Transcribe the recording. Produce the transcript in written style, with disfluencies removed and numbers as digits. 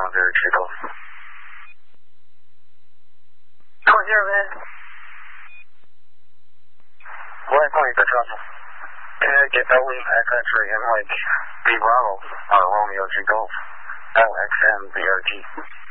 Golf. 20 man. Black Lake, that's awesome. Get that wing back country and like B Bravo, Romeo G Golf, LXM BRG.